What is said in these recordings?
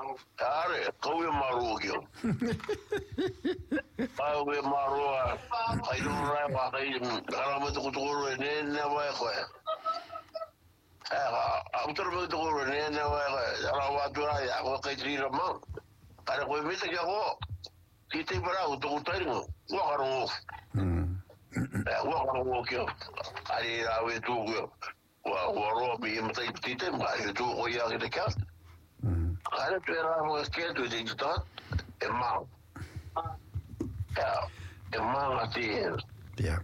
Are, kau e maru kio. Kau e maru a, kai nura wa kai karama tukuturu e nene wa e koe. Autor me tukuru e nene wa e koe. Ara watura ya, koe kai trira mau. Kare koe mita kia ko, ki te parau tukutaringo, wakarongo. Wakarongo kio. Ari rawe tukio. Wa mi e matai tite, ma e tuko ia ki te kia. Kare tu era mo ke tu de tot e mau. E mau ati. Ja.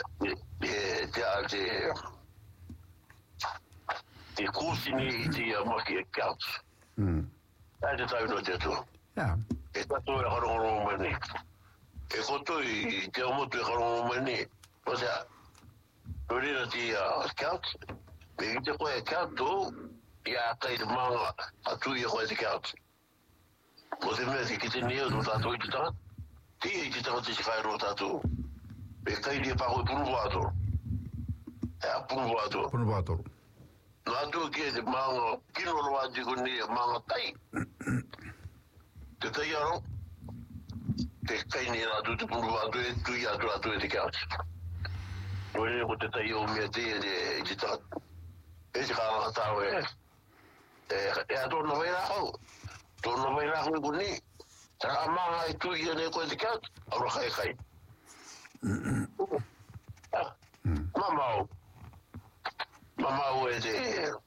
De kursi ni die mag je koud. Ja, dat zou je nooit doen. Ja. Ik dat doe gewoon maar niet. Ik goed doe je moet gewoon maar niet. Was ja. Door dat die koud. Weet je hoe je koud doet? Ja, kijk de man, dat doe je gewoon de koud. Wat is met die niet doen dat ooit dan? Die is dat is gaan dat doen. Ik kan die paar proevator. Ja, proevator. Proevator. Nou doe ik de man, kilo wat je niet man tai. Dat is ja. Ik kan niet dat doet de proevator doe je dat doe de koud. Door je moet het je om je die dat. Is gaan het daar. Ja, door nog weer al. Door nog weer al goed niet. Terwijl man hij toe je ne kon de kat. Al ga je. Mama. Mama hoe is het?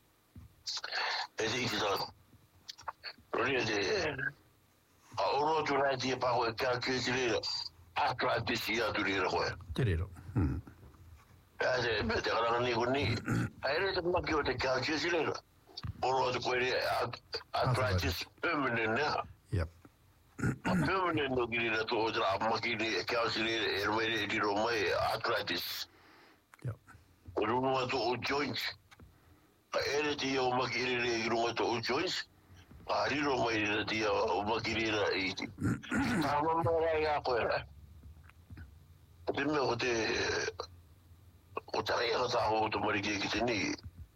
Is iets dan. Roeide. Oro tu rai die pa hoe kat kutire. Atlantis durire hoe. Tirero. Ja, ze met de gaan niet goed niet. Hij redt het maar de kat kutire. Oro de kwere Atlantis permanent ja. Yep. Permanent no giri to dra makini kausile erwere di Rome Atlantis. Ja. Runo to joints. Ere di o makiri runo to joints. Ari Rome di o makiri ra i. Tama mara ya ko. Dimme o tarea ta o to mari ki kitini.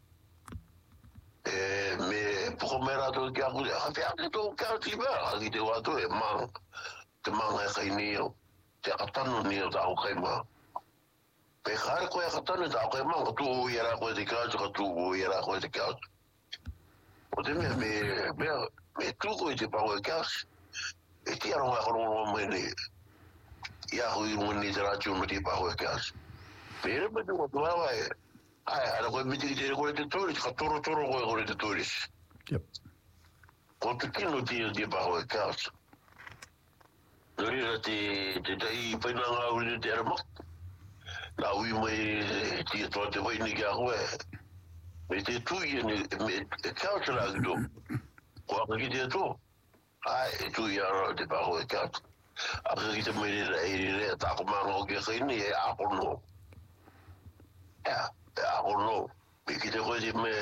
Me promera to que a to que tiba ali de wato e man te man e khainio te atano ni da o khaima pe khar ko e atano da o khaima tu era ko de ka tu era ko de ka o de me tu ko de pa o ka e ti era o me ya ho i ni da tu me pa o ka pero me tu wa ara ko mi ti ko de toris ka toro ko de toris. Yep. Quanto que no dia de barro é caso? Dorira te dai foi na aula de ermo. Lá o me te trote vai nigar ué. Me te tu e me caso lá do. Qual que dia tu? Ai tu ia de barro é caso. A que te me ele tá com uma que nem é a por no. É, a por no. Me que te coisa me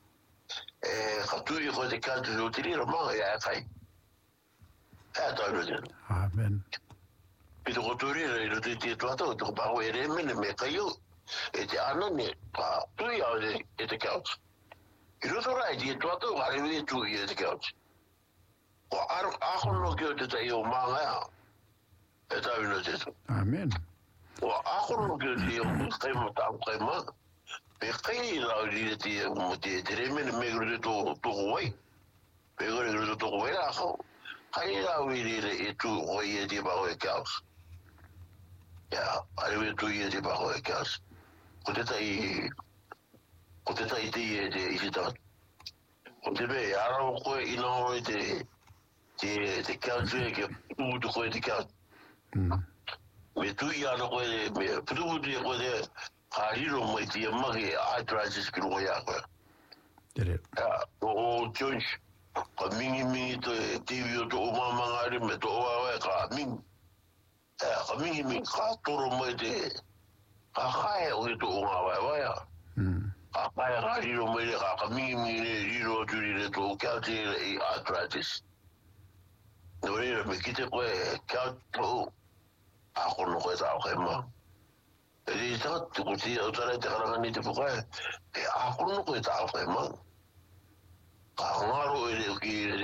Katu ko de ka de utili ma ya kai. Ta no de. Amen. Pito ko turi le te to ba o ere me kayo. E te ana ne pa tu ya de couch. I ro ora di to va re tu ye de couch. Ko a ko no ke te yo ma ya. E ta no de. Amen. Ko a ko no ke de yo kai ma. Pe kai la ri te mo te tremene me gru to wai. Pe gru to wai la ho. Kai la wi ri tu o ye di ba o kaos. Ja, ari tu ye di ba o kaos. Ko te tai te i ta. Ko te be ara ko i no te kaos ke tu ko te kaos. Me tu ya no ko me tu di ko de Hariro mai tia magi Atlantis ki ro ya ko. Tirero. O Jones ka mingi to TV to mama ngari me to wa ka mingi. Ka mingi ka toro mai de ka kai o to wa ya. Ka kai hariro mai ka mingi riro juri to ka te Atlantis. No re me kite ko ka to a ko no ko sa ko ma. Ele está tu curti outra te garanga ni te foca e a ko no ko ta fa ma ka ngaro ele ki